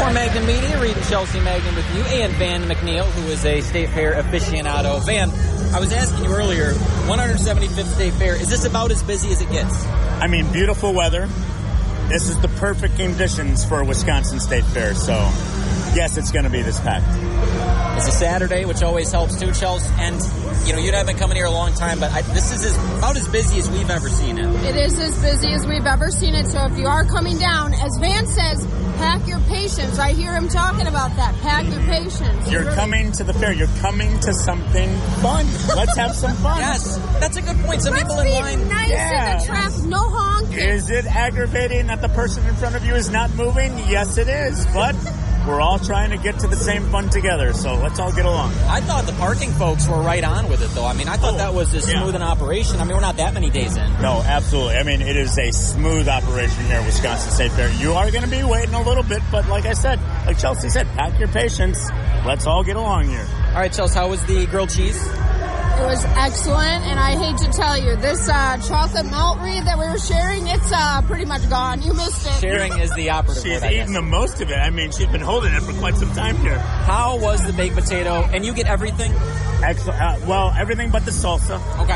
For Magnum Media, Reed and Chelsea Magnum with you, and Van McNeil, who is a State Fair aficionado. Van, I was asking you earlier, 175th State Fair, is this about as busy as it gets? I mean, beautiful weather. This is the perfect conditions for a Wisconsin State Fair, so yes, it's going to be this packed. It's a Saturday, which always helps too, Chelsea, and you know, you haven't been coming here a long time, but this is about as busy as we've ever seen it. It is as busy as we've ever seen it, so if you are coming down, as Van says, pack your patience. I hear him talking about that. Pack your patience. You're coming to the fair. You're coming to something fun. Let's have some fun. Yes, that's a good point. Some people in line. Nice in the traffic. No honking. Is it aggravating that the person in front of you is not moving? Yes, it is. But we're all trying to get to the same fun together, so let's all get along. I thought the parking folks were right on with it, though. I mean, I thought that was as smooth an operation. I mean, we're not that many days in. No, absolutely. I mean, it is a smooth operation here at Wisconsin State Fair. You are going to be waiting a little bit, but like I said, like Chelsea said, pack your patience. Let's all get along here. All right, Chelsea, how was the grilled cheese? It was excellent, and I hate to tell you, this chocolate malt read that we were sharing, it's pretty much gone. You missed it. Sharing is the operative word, I guess. She's eaten the most of it. I mean, she's been holding it for quite some time here. How was the baked potato? And you get everything? Excellent. Well, everything but the salsa.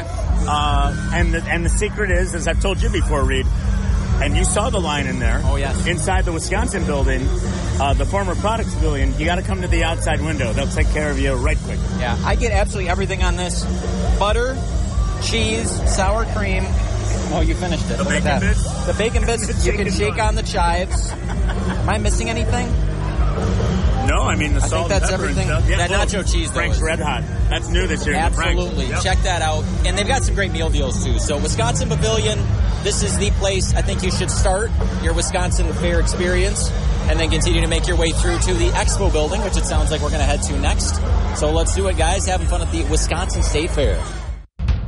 Okay. And the secret is, as I've told you before, Reed, and you saw the line in there. Oh, yes. Inside the Wisconsin building, the former products pavilion, you got to come to the outside window. They'll take care of you right quick. Yeah, I get absolutely everything on this. Butter, cheese, sour cream. Oh, you finished it. The bacon bits? The bacon bits, you can shake on the chives. Am I missing anything? No, I mean the I salt think that's and pepper everything. And stuff. That nacho cheese, though, Frank's Red Hot. That's new this year. Absolutely. Yep. Check that out. And they've got some great meal deals, too. So Wisconsin Pavilion, this is the place I think you should start your Wisconsin Fair experience and then continue to make your way through to the Expo building, which it sounds like we're going to head to next. So let's do it, guys. Having fun at the Wisconsin State Fair.